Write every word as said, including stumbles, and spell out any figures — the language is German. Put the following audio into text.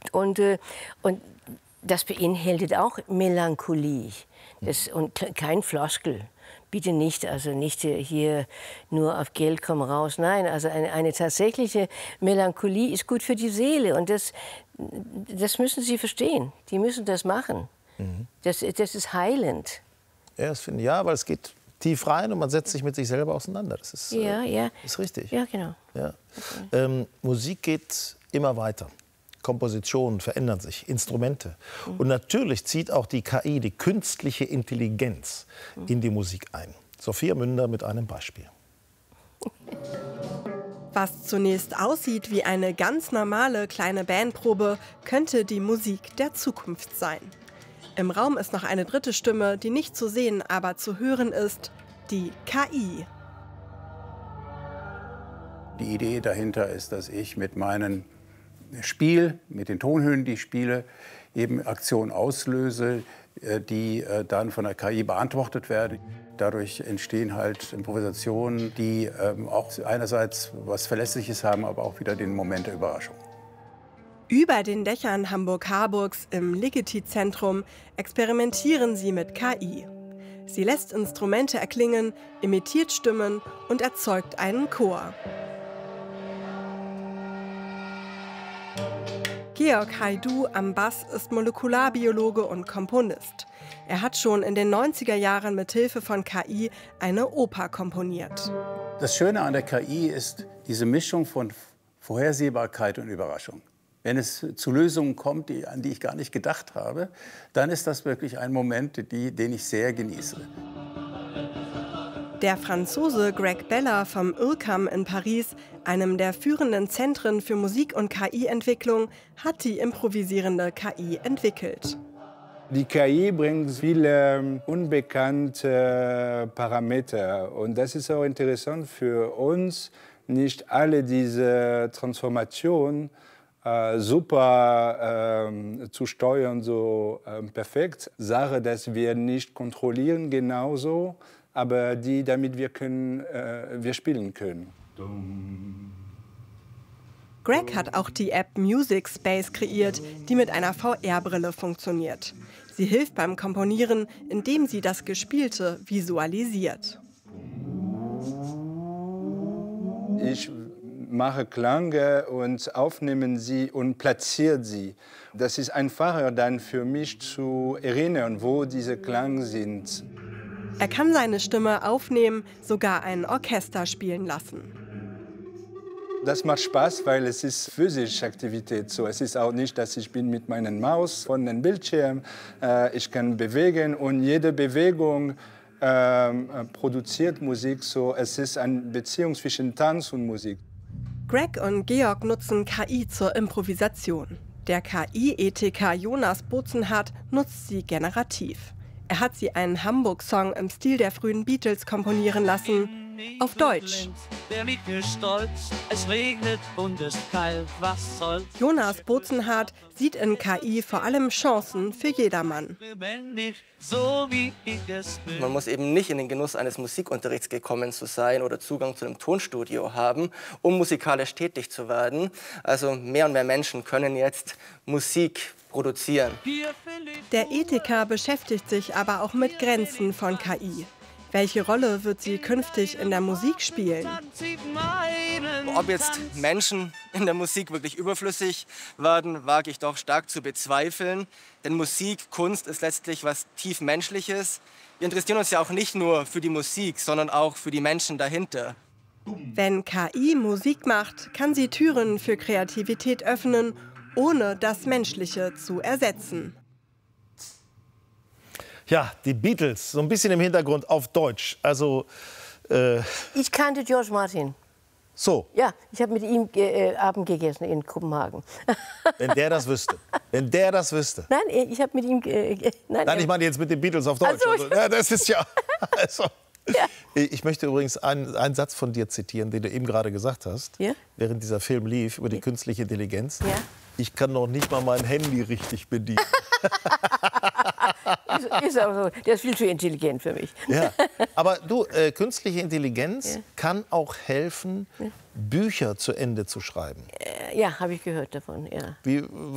Und, äh, und das beinhaltet auch Melancholie. Das, und kein Floskel. Bitte nicht, also nicht hier nur auf Geld komm raus. Nein, also eine, eine tatsächliche Melancholie ist gut für die Seele. Und das, das müssen Sie verstehen. Die müssen das machen. Mhm. Das, das ist heilend. Ja, das finde ich, ja, weil es geht tief rein und man setzt sich mit sich selber auseinander. Das ist, ja, äh, ja. ist richtig. Ja, genau. Ja. Ähm, Musik geht immer weiter. Kompositionen verändern sich, Instrumente. Mhm. Und natürlich zieht auch die K I, die künstliche Intelligenz, mhm. in die Musik ein. Sophia Münder mit einem Beispiel. Was zunächst aussieht wie eine ganz normale kleine Bandprobe, könnte die Musik der Zukunft sein. Im Raum ist noch eine dritte Stimme, die nicht zu sehen, aber zu hören ist, die K I. Die Idee dahinter ist, dass ich mit meinem Spiel, mit den Tonhöhen, die ich spiele, eben Aktionen auslöse, die dann von der K I beantwortet werden. Dadurch entstehen halt Improvisationen, die auch einerseits was Verlässliches haben, aber auch wieder den Moment der Überraschung. Über den Dächern Hamburg-Harburgs im Ligeti-Zentrum experimentieren sie mit K I. Sie lässt Instrumente erklingen, imitiert Stimmen und erzeugt einen Chor. Georg Haidu am Bass ist Molekularbiologe und Komponist. Er hat schon in den neunziger Jahren mit Hilfe von K I eine Oper komponiert. Das Schöne an der K I ist diese Mischung von Vorhersehbarkeit und Überraschung. Wenn es zu Lösungen kommt, die, an die ich gar nicht gedacht habe, dann ist das wirklich ein Moment, die, den ich sehr genieße. Der Franzose Greg Beller vom I R C A M in Paris, einem der führenden Zentren für Musik- und K I-Entwicklung, hat die improvisierende K I entwickelt. Die K I bringt viele unbekannte Parameter. Und das ist auch interessant für uns, nicht alle diese Transformationen äh, super äh, zu steuern, so äh, perfekt. Sache, dass wir nicht kontrollieren genauso, aber die, damit wir, können, äh, wir spielen können. Greg hat auch die App Music Space kreiert, die mit einer V R-Brille funktioniert. Sie hilft beim Komponieren, indem sie das Gespielte visualisiert. Ich mache Klänge und aufnehmen sie und platziere sie. Das ist einfacher dann für mich zu erinnern, wo diese Klänge sind. Er kann seine Stimme aufnehmen, sogar ein Orchester spielen lassen. Das macht Spaß, weil es ist physische Aktivität. So, es ist auch nicht, dass ich bin mit meiner Maus von dem Bildschirm. Äh, ich kann bewegen und jede Bewegung äh, produziert Musik. So, es ist eine Beziehung zwischen Tanz und Musik. Greg und Georg nutzen K I zur Improvisation. Der K I-Ethiker Jonas Bozenhardt nutzt sie generativ. Er hat sie einen Hamburg-Song im Stil der frühen Beatles komponieren lassen, auf Deutsch. Jonas Bozenhardt sieht in K I vor allem Chancen für jedermann. Man muss eben nicht in den Genuss eines Musikunterrichts gekommen zu sein oder Zugang zu einem Tonstudio haben, um musikalisch tätig zu werden. Also mehr und mehr Menschen können jetzt Musik produzieren. Der Ethiker beschäftigt sich aber auch mit Grenzen von K I. Welche Rolle wird sie künftig in der Musik spielen? Ob jetzt Menschen in der Musik wirklich überflüssig werden, wage ich doch stark zu bezweifeln. Denn Musik, Kunst ist letztlich was tief Menschliches. Wir interessieren uns ja auch nicht nur für die Musik, sondern auch für die Menschen dahinter. Wenn K I Musik macht, kann sie Türen für Kreativität öffnen, ohne das Menschliche zu ersetzen. Ja, die Beatles, so ein bisschen im Hintergrund auf Deutsch. Also, äh ich kannte George Martin. So? Ja, ich habe mit ihm äh, Abend gegessen in Kopenhagen. Wenn der das wüsste. Wenn der das wüsste. Nein, ich habe mit ihm... Äh, nein, nein, ich meine jetzt mit den Beatles auf Deutsch. Also, also, ja, das ist ja... Also. Ja. Ich möchte übrigens einen, einen Satz von dir zitieren, den du eben gerade gesagt hast, ja? während dieser Film lief, über die ja. künstliche Intelligenz. Ja? Ich kann noch nicht mal mein Handy richtig bedienen. ist, ist auch so. Der ist viel zu intelligent für mich. Ja. Aber du, äh, künstliche Intelligenz ja. kann auch helfen, ja. Bücher zu Ende zu schreiben. Äh, ja, habe ich gehört davon. Ja. Wie,